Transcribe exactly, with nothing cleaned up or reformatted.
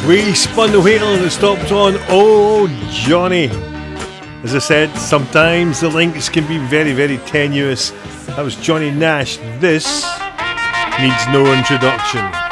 We spun the wheel and it stopped on Oh Johnny. As I said, sometimes the links can be very, very tenuous. That was Johnny Nash. This needs no introduction.